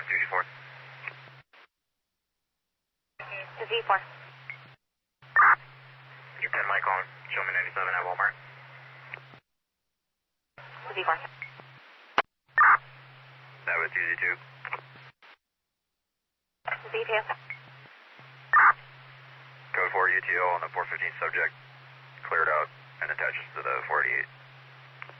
Z4. To Z4. You're 10 Mike calling. Show me 97 at Walmart. To Z4. That was UZ2. To Z2. Code 4 UTO on the 415 subject. Cleared out and attaches to the 48.